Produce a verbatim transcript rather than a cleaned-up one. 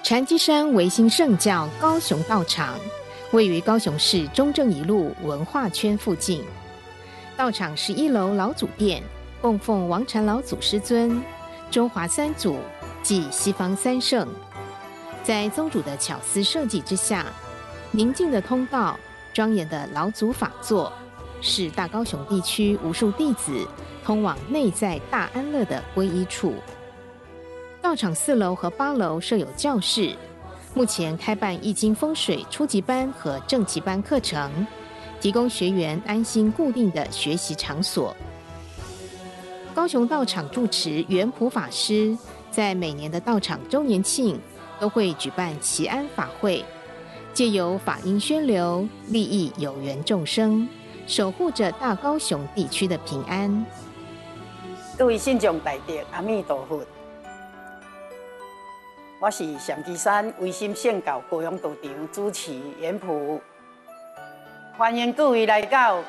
禅机山维新圣教高雄道场位于高雄市中正一路文化圈附近。道场是一楼老祖殿，供奉王禅老祖师尊、中华三祖及西方三圣。在宗主的巧思设计之下，宁静的通道、庄严的老祖法座，是大高雄地区无数弟子通往内在大安乐的皈依处。道场四楼和八楼设有教室，目前开办易经风水初级班和正级班课程，提供学员安心固定的学习场所。高雄道场住持圆普法师在每年的道场周年庆都会举办祈安法会，借由法音宣流，利益有缘众生，守护着大高雄地区的平安。 各位信众大德，阿弥陀佛。我是禅机山维新圣教高雄道场主持圆普，欢迎各位来到